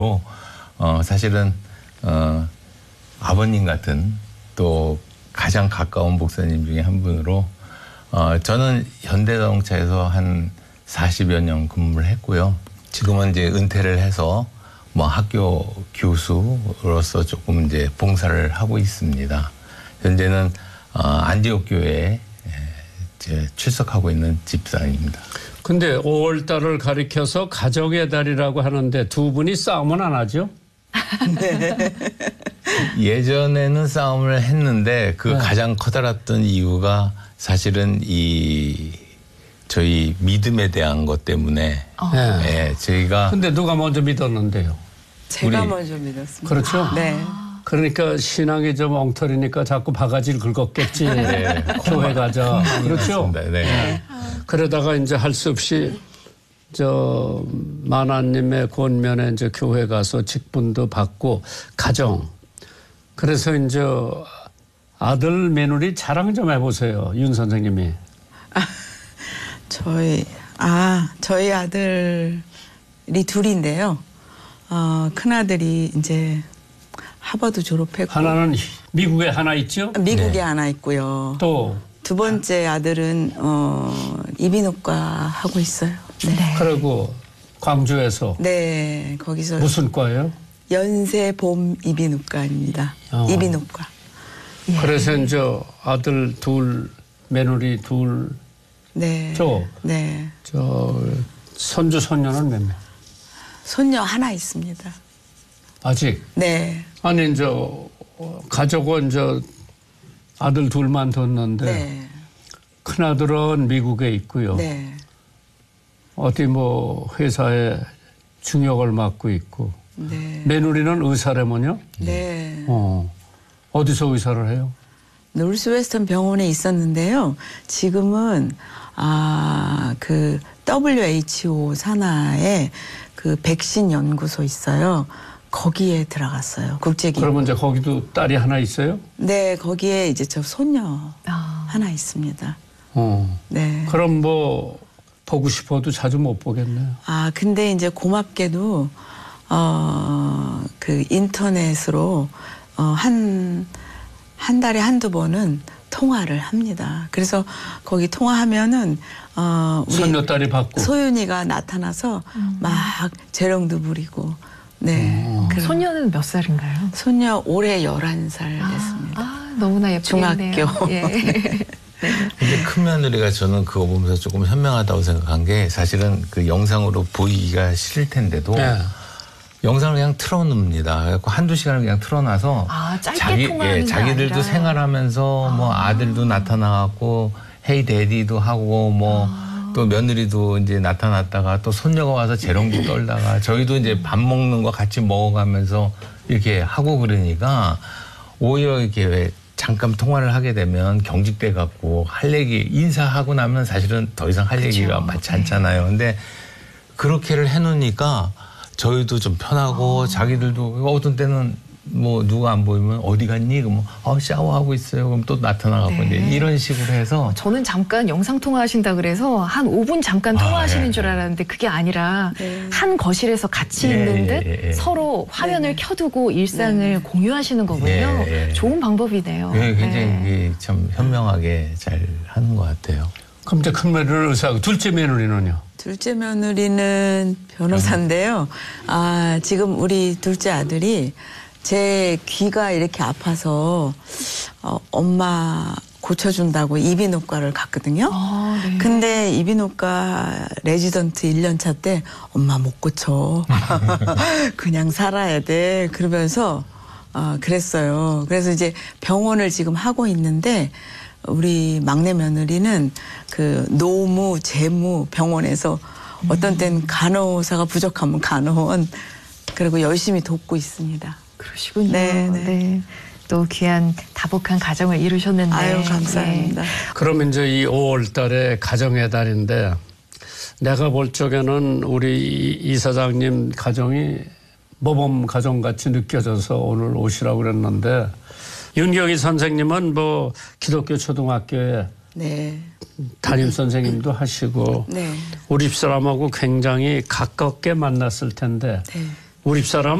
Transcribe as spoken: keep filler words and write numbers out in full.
어, 사실은 어, 아버님 같은 또 가장 가까운 목사님 중에 한 분으로 어, 저는 현대자동차에서 한 사십여 년 근무를 했고요. 지금은 이제 은퇴를 해서 뭐 학교 교수로서 조금 이제 봉사를 하고 있습니다. 현재는 어, 안디옥 교회에 이제 출석하고 있는 집사입니다. 근데 오월 달을 가리켜서 가정의 달이라고 하는데 두 분이 싸움은 안 하죠? 네. 예전에는 싸움을 했는데 그 네. 가장 커다랐던 이유가 사실은 이 저희 믿음에 대한 것 때문에 어. 네. 네, 저희가 근데 누가 먼저 믿었는데요? 제가 우리. 먼저 믿었습니다. 그렇죠? 네. 그러니까 신앙이 좀 엉터리니까 자꾸 바가지를 긁었겠지. 네. 교회 가자. 그렇죠? 네. 네. 그러다가 이제 할 수 없이 저 만화님의 권면에 이제 교회 가서 직분도 받고 가정. 그래서 이제 아들 며느리 자랑 좀 해보세요. 윤 선생님이. 아, 저희 아 저희 아들이 둘인데요. 어, 큰 아들이 이제 하버드 졸업했고 하나는 미국에 하나 있죠? 미국에 네. 하나 있고요. 또 두 번째 아들은 어, 이비인후과 하고 있어요. 네. 그리고 광주에서 네, 거기서 무슨 과예요? 연세봄 이비인후과입니다. 어. 이비인후과. 예. 그래서 이제 아들 둘, 며느리 둘, 네. 저, 네. 저 손주 손녀는 몇 명? 손녀 하나 있습니다. 아직? 네. 아니 이제 가족은 이제 아들 둘만 뒀는데 네. 큰 아들은 미국에 있고요. 네. 어디 뭐 회사에 중역을 맡고 있고. 네. 며느리는 의사라면요? 네. 어. 어디서 의사를 해요? 노스웨스턴 병원에 있었는데요. 지금은 아, 그 더블유에이치오 산하에 그 백신 연구소 있어요. 거기에 들어갔어요. 국제기구. 그러면 이제 거기도 딸이 하나 있어요? 네, 거기에 이제 저 손녀 아. 하나 있습니다. 어. 네. 그럼 뭐 보고 싶어도 자주 못 보겠네요. 아, 근데 이제 고맙게도 어, 그 인터넷으로 어, 한, 한 달에 한두 번은 통화를 합니다. 그래서 거기 통화하면은 어, 우리 손녀딸이 받고. 소윤이가 나타나서 음. 막 재롱도 부리고. 네. 음. 그런. 손녀는 몇 살인가요? 손녀 올해 열한 살 됐습니다. 아, 너무나 예쁘겠네요. 중학교. 예. 근데 큰 며느리가 저는 그거 보면서 조금 현명하다고 생각한 게 사실은 그 영상으로 보이기가 싫을 텐데도 네. 영상을 그냥 틀어놓습니다. 그래서 한두 시간을 그냥 틀어놔서 아, 짧게 자기, 통화하는 예, 게 자기들도 아니라. 생활하면서 아. 뭐 아들도 나타나고 헤이 데디도 하고 뭐 또 아. 며느리도 이제 나타났다가 또 손녀가 와서 재롱도 떨다가 저희도 이제 밥 먹는 거 같이 먹어가면서 이렇게 하고 그러니까 오히려 이렇게 왜 잠깐 통화를 하게 되면 경직돼 갖고 할 얘기 인사하고 나면 사실은 더 이상 할 그렇죠. 얘기가 많지 않잖아요. 근데 그렇게를 해놓으니까 저희도 좀 편하고 어. 자기들도 어떤 때는 뭐 누가 안 보이면 어디 갔니? 그러면 어, 샤워하고 있어요. 그럼 또 나타나갖고 네. 이제 이런 식으로 해서 저는 잠깐 영상 통화하신다 그래서 한 오 분 잠깐 아, 통화하시는 예, 줄 알았는데 그게 아니라 네. 한 거실에서 같이 예, 있는 듯 예, 예. 서로 화면을 네. 켜두고 일상을 네. 공유하시는 거군요. 예, 예. 좋은 방법이네요. 예, 굉장히 네. 이게 참 현명하게 잘 하는 것 같아요. 그럼 이제 큰 며느리는 의사하고 둘째 며느리는요? 둘째 며느리는 변호사인데요. 아, 지금 우리 둘째 아들이 제 귀가 이렇게 아파서 어, 엄마 고쳐준다고 이비인후과를 갔거든요. 아, 네. 근데 이비인후과 레지던트 일 년 차 때 엄마 못 고쳐. 그냥 살아야 돼. 그러면서 어, 그랬어요. 그래서 이제 병원을 지금 하고 있는데 우리 막내 며느리는 그 노무, 재무 병원에서 어떤 때는 간호사가 부족하면 간호원 그리고 열심히 돕고 있습니다. 그러시군요. 네, 네. 네. 또 귀한 다복한 가정을 이루셨는데. 아유, 감사합니다. 네. 그럼 이제 이 오월 달에 가정의 달인데 내가 볼 적에는 우리 이 사장님 가정이 모범 가정같이 느껴져서 오늘 오시라고 그랬는데 윤경희 선생님은 뭐 기독교 초등학교에 네. 담임 선생님도 하시고 네. 우리 집사람하고 굉장히 가깝게 만났을 텐데 네. 우리 집 사람